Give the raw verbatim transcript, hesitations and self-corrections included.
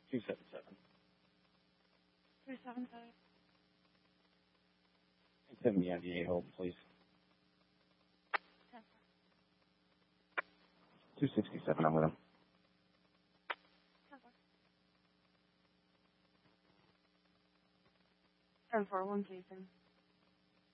two seven seven. two seven seven. seventy on the eight hold, please. two sixty-seven, I'm with him. ten four one, Jason.